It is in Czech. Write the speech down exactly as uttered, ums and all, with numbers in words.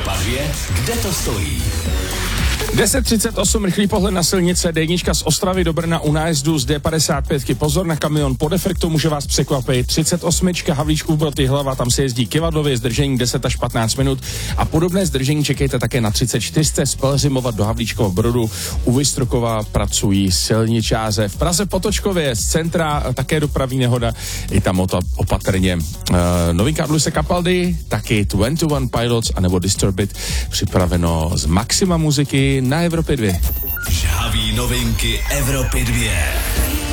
Evropa dvě, kde to stojí? deset třicet osm, rychlý pohled na silnice, D jedna z Ostravy do Brna u nájezdu z D padesát pět. Pozor na kamion pod efektu, může vás překvapit. třicet osm, Havlíčkův Brod Jihlava, tam se jezdí kivadlově, zdržení deset až patnáct minut. A podobné zdržení čekejte také na třicet čtyři z Pelhřimova do Havlíčkova Brodu. U Vystrokova pracují silničáře. V Praze Potočkově z centra také dopravní nehoda, i tam o to opatrně. Uh, novinka od Luise Capaldi, taky dvacet jedna Pilots anebo Disturbed, připraveno z Maxima muziky na Evropě dvě. Žhavý novinky Evropy dvě.